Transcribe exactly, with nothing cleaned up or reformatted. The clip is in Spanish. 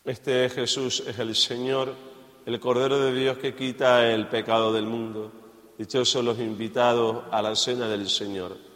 Este Jesús es el Señor, el Cordero de Dios que quita el pecado del mundo. Dichosos los invitados a la cena del Señor.